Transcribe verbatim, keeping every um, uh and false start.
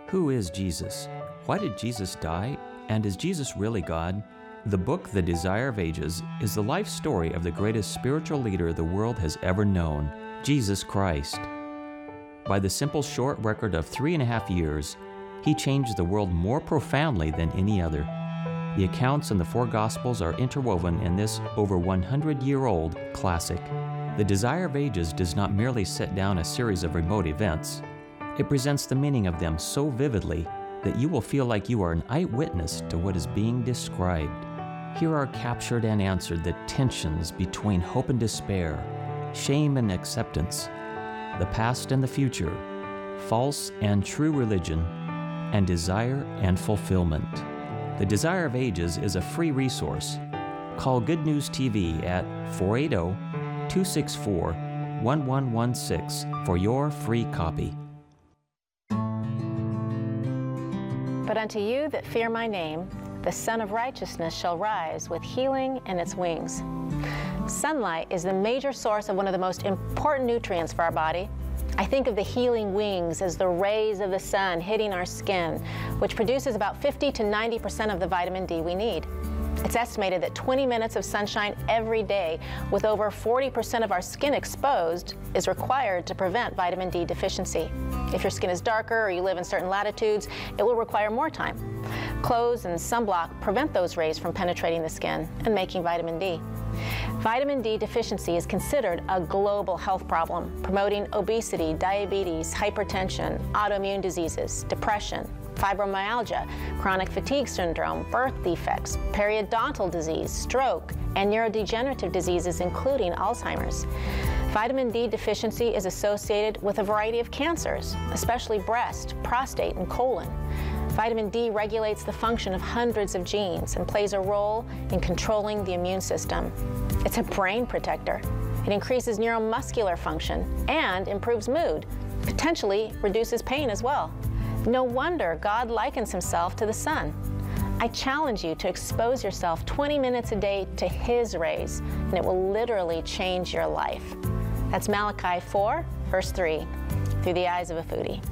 Who is Jesus? Why did Jesus die? And is Jesus really God? The book, The Desire of Ages, is the life story of the greatest spiritual leader the world has ever known, Jesus Christ. By the simple short record of three and a half years, he changed the world more profoundly than any other. The accounts in the four Gospels are interwoven in this over one hundred year old classic. The Desire of Ages does not merely set down a series of remote events. It presents the meaning of them so vividly that you will feel like you are an eyewitness to what is being described. Here are captured and answered the tensions between hope and despair, shame and acceptance, the past and the future, false and true religion, and desire and fulfillment. The Desire of Ages is a free resource. Call Good News T V at four eight zero, two six four, one one one six for your free copy. But unto you that fear my name, the Sun of Righteousness shall rise with healing in its wings. Sunlight is the major source of one of the most important nutrients for our body. I think of the healing wings as the rays of the sun hitting our skin, which produces about fifty to ninety percent of the vitamin D we need. It's estimated that twenty minutes of sunshine every day, with over forty percent of our skin exposed, is required to prevent vitamin D deficiency. If your skin is darker or you live in certain latitudes, it will require more time. Clothes and sunblock prevent those rays from penetrating the skin and making vitamin D. Vitamin D deficiency is considered a global health problem, promoting obesity, diabetes, hypertension, autoimmune diseases, depression, fibromyalgia, chronic fatigue syndrome, birth defects, periodontal disease, stroke, and neurodegenerative diseases, including Alzheimer's. Vitamin D deficiency is associated with a variety of cancers, especially breast, prostate, and colon. Vitamin D regulates the function of hundreds of genes and plays a role in controlling the immune system. It's a brain protector. It increases neuromuscular function and improves mood, potentially reduces pain as well. No wonder God likens himself to the sun. I challenge you to expose yourself twenty minutes a day to his rays, and it will literally change your life. That's Malachi four, verse three, through the eyes of a foodie.